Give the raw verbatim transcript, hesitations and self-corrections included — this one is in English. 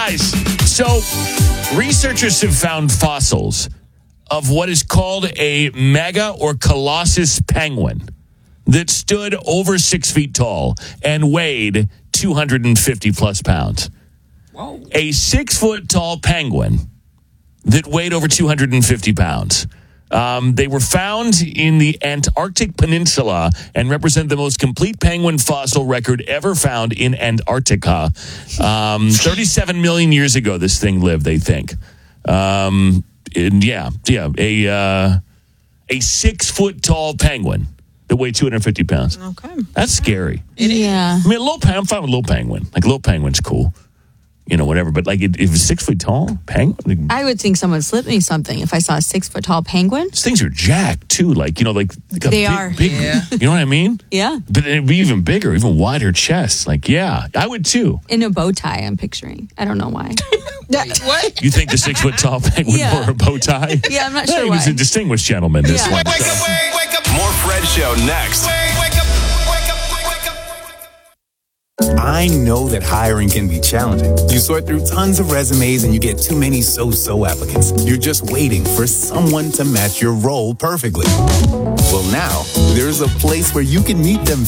Guys, so researchers have found fossils of what is called a mega or colossus penguin that stood over six feet tall and weighed two hundred fifty plus pounds. Whoa. A six foot tall penguin that weighed over two hundred fifty pounds. Um, they were found in the Antarctic Peninsula and represent the most complete penguin fossil record ever found in Antarctica. Um, thirty-seven million years ago, this thing lived, they think. Um, and yeah, yeah, a uh, a six foot tall penguin that weighed two hundred fifty pounds. Okay. That's scary. Yeah. I mean, a little, I'm fine with a little penguin. Like, a little penguin's cool. You know, whatever. But, like, it, if it's six foot tall, penguin. I would think someone slipped me something if I saw a six foot tall penguin. These things are jacked, too. Like, you know, like. like a They big, are. Big, Yeah. You know what I mean? Yeah. But it'd be even bigger, even wider chests. Like, yeah, I would, too. In a bow tie, I'm picturing. I don't know why. Wait, what? You think the six foot tall penguin Yeah. wore a bow tie? Yeah, I'm not Yeah, sure he was why. a distinguished gentleman, this Yeah. one. Wake up, wake, wake up. More Fred Show next. Wake, wake up, wake up, wake up. I know that hiring can be challenging. You sort through tons of resumes and you get too many so-so applicants. You're just waiting for someone to match your role perfectly. Well, now, there's a place where you can meet them